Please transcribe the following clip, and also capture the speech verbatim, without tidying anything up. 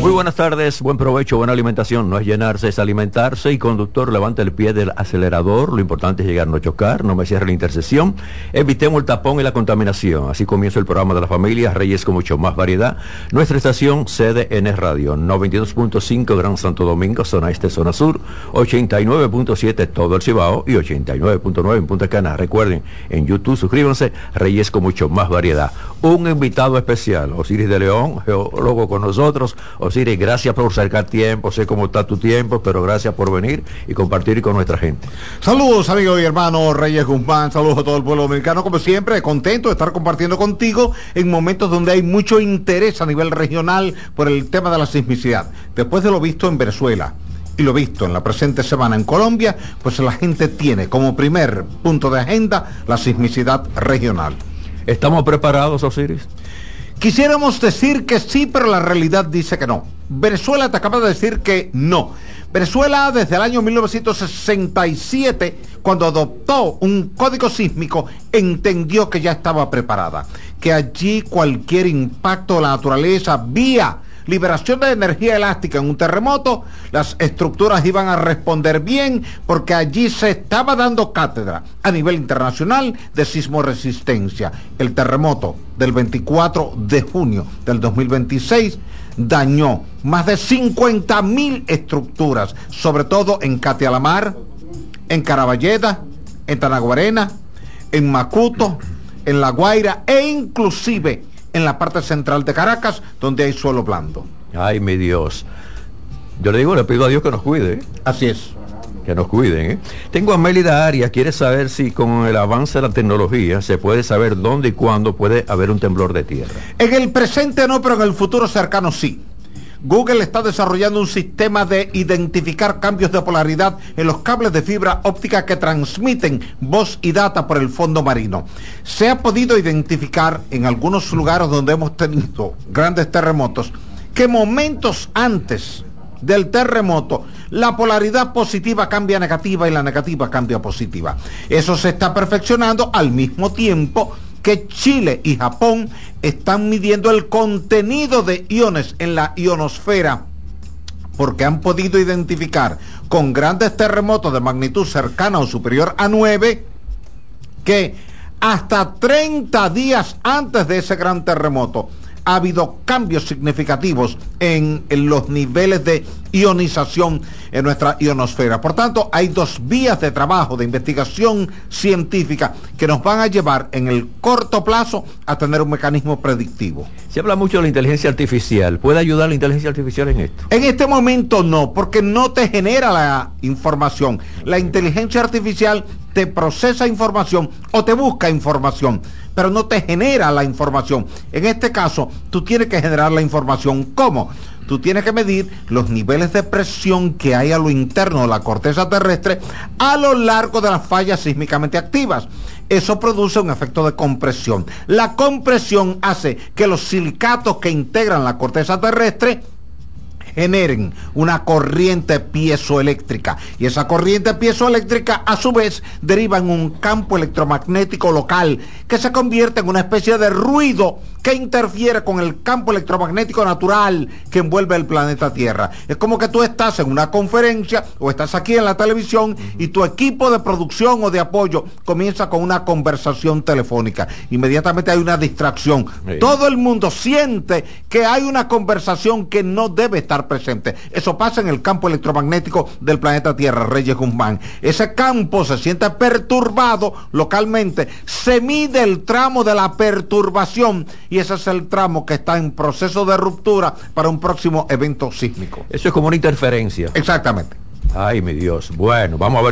Muy buenas tardes, buen provecho, buena alimentación. No es llenarse, es alimentarse. Y conductor, levanta el pie del acelerador. Lo importante es llegar, no chocar, no me cierre la intersección. Evitemos el tapón y la contaminación. Así comienza el programa de la familia Reyes con mucho más variedad. Nuestra estación C D N Radio, noventa y dos punto cinco Gran Santo Domingo, zona este, zona sur, ochenta y nueve punto siete todo el Cibao y ochenta y nueve punto nueve en Punta Cana. Recuerden, en YouTube suscríbanse, Reyes con mucho más variedad. Un invitado especial, Osiris de León, geólogo con nosotros. Osiris, gracias por sacar tiempo, sé cómo está tu tiempo, pero gracias por venir y compartir con nuestra gente. Saludos, amigos y hermanos Reyes Guzmán, saludos a todo el pueblo dominicano, como siempre, contento de estar compartiendo contigo en momentos donde hay mucho interés a nivel regional por el tema de la sismicidad. Después de lo visto en Venezuela y lo visto en la presente semana en Colombia, pues la gente tiene como primer punto de agenda la sismicidad regional. ¿Estamos preparados, Osiris? Quisiéramos decir que sí, pero la realidad dice que no. Venezuela te acaba de decir que no. Venezuela desde el año mil novecientos sesenta y siete, cuando adoptó un código sísmico, entendió que ya estaba preparada, que allí cualquier impacto de la naturaleza vía liberación de energía elástica en un terremoto, las estructuras iban a responder bien, porque allí se estaba dando cátedra a nivel internacional de sismoresistencia. El terremoto del veinticuatro de junio del dos mil veintiséis dañó más de cincuenta mil estructuras, sobre todo en Catialamar, en Caraballeda, en Tanaguarena, en Macuto, en La Guaira e inclusive en la parte central de Caracas, donde hay suelo blando. Ay, mi Dios. Yo le digo, le pido a Dios que nos cuide. ¿eh? Así es. Que nos cuiden. ¿eh? Tengo a Mélida Arias, quiere saber si con el avance de la tecnología se puede saber dónde y cuándo puede haber un temblor de tierra. En el presente no, pero en el futuro cercano sí. Google está desarrollando un sistema de identificar cambios de polaridad en los cables de fibra óptica que transmiten voz y data por el fondo marino. Se ha podido identificar en algunos lugares donde hemos tenido grandes terremotos que momentos antes del terremoto la polaridad positiva cambia a negativa y la negativa cambia a positiva. Eso se está perfeccionando al mismo tiempo que Chile y Japón están midiendo el contenido de iones en la ionosfera, porque han podido identificar con grandes terremotos de magnitud cercana o superior a nueve que hasta treinta días antes de ese gran terremoto ha habido cambios significativos en, en los niveles de ionización en nuestra ionosfera. Por tanto, hay dos vías de trabajo, de investigación científica, que nos van a llevar en el corto plazo a tener un mecanismo predictivo. Se habla mucho de la inteligencia artificial. ¿Puede ayudar la inteligencia artificial en esto? En este momento no, porque no te genera la información. La inteligencia artificial te procesa información o te busca información, pero no te genera la información. En este caso, tú tienes que generar la información. ¿Cómo? Tú tienes que medir los niveles de presión que hay a lo interno de la corteza terrestre a lo largo de las fallas sísmicamente activas. Eso produce un efecto de compresión. La compresión hace que los silicatos que integran la corteza terrestre generen una corriente piezoeléctrica, y esa corriente piezoeléctrica a su vez deriva en un campo electromagnético local que se convierte en una especie de ruido que interfiere con el campo electromagnético natural que envuelve el planeta Tierra. Es como que tú estás en una conferencia o estás aquí en la televisión y tu equipo de producción o de apoyo comienza con una conversación telefónica. Inmediatamente hay una distracción. Sí. Todo el mundo siente que hay una conversación que no debe estar presente. Eso pasa en el campo electromagnético del planeta Tierra, Reyes Guzmán. Ese campo se siente perturbado localmente, se mide el tramo de la perturbación y ese es el tramo que está en proceso de ruptura para un próximo evento sísmico. Eso es como una interferencia. Exactamente. Ay, mi Dios. Bueno, vamos a ver